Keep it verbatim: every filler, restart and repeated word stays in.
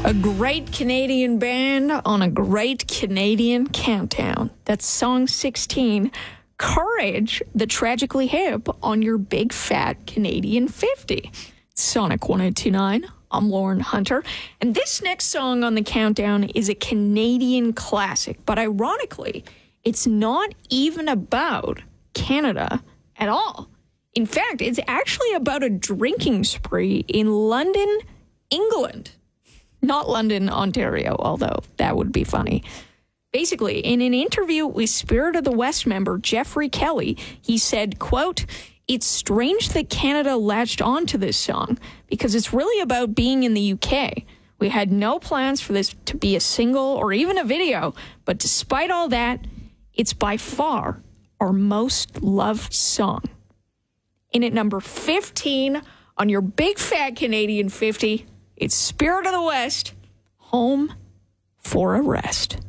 A great Canadian band on a great Canadian countdown. That's song sixteen, Courage, the Tragically Hip, on your big fat Canadian fifty. Sonic one oh two nine. I'm Lauren Hunter. And this next song on the countdown is a Canadian classic. But ironically, it's not even about Canada at all. In fact, it's actually about a drinking spree in London, England. Not London, Ontario, although that would be funny. Basically, in an interview with Spirit of the West member Jeffrey Kelly, he said, quote, "It's strange that Canada latched on to this song because it's really about being in the U K. We had no plans for this to be a single or even a video, but despite all that, it's by far our most loved song." In at number fifteen on your big fat Canadian fifty, it's Spirit of the West, Home for a Rest.